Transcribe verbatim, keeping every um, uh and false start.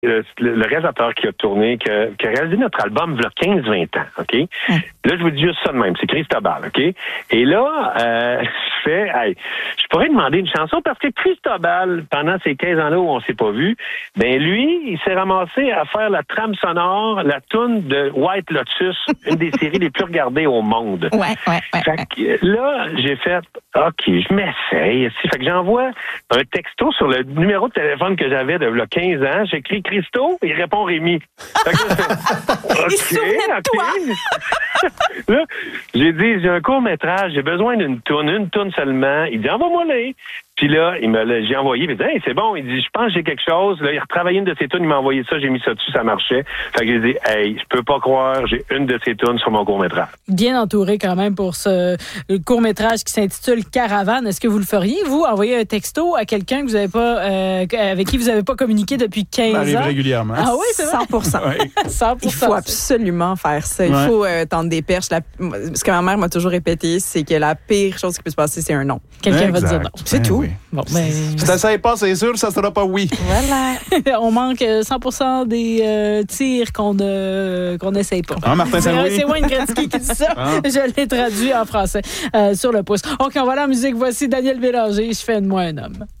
Le, le réalisateur qui a tourné, qui a, qui a réalisé notre album il y a quinze vingt ans, OK? Mm. Là, je vous dis juste ça de même, c'est Cristobal, OK? Et là, euh, je fais, hey, je pourrais demander une chanson parce que Cristobal, pendant ces quinze ans-là où on s'est pas vu, ben lui, il s'est ramassé à faire la trame sonore, la toune de White Lotus, une des séries les plus regardées au monde. Ouais, ouais, ouais. Fait que là, j'ai fait, OK, je m'essaye. Fait que j'envoie un texto sur le numéro de téléphone que j'avais de il y a quinze ans, j'écris Christo, il répond Rémi. Fait que je fais, il se souvenait de toi. Là, j'ai dit, j'ai un court-métrage, j'ai besoin d'une toune, une toune seulement. Il dit, envoie-moi-les. Puis là, il me l'a, j'ai envoyé, il dit, hey, c'est bon. Il dit, je pense que j'ai quelque chose. Là, il a retravaillé une de ses tunes, il m'a envoyé ça, j'ai mis ça dessus, ça marchait. Fait que j'ai dit, hey, je peux pas croire, j'ai une de ces tunes sur mon court-métrage. Bien entouré quand même pour ce court-métrage qui s'intitule Caravane. Est-ce que vous le feriez, vous, envoyer un texto à quelqu'un que vous avez pas, euh, avec qui vous n'avez pas communiqué depuis quinze ans? Ça arrive régulièrement. Ah oui, c'est vrai? cent pour cent. Ouais. cent pour cent. Il faut absolument faire ça. Il Ouais. faut euh, tendre des perches. La... Ce que ma mère m'a toujours répété, c'est que la pire chose qui peut se passer, c'est un non. Quelqu'un Exact. va dire non. C'est Ben tout. oui. Bon, ben, Si t'essayes pas, c'est sûr, ça sera pas oui. Voilà. on manque cent pour cent des euh, tirs qu'on ne qu'on n'essaye pas. Hein, Martin C'est, Saint-Louis? c'est Wayne Gretzky qui dit ça. Ah. Je l'ai traduit en français euh, sur le pouce. OK, on va aller en musique. Voici Daniel Bélanger. Je fais de moi un homme.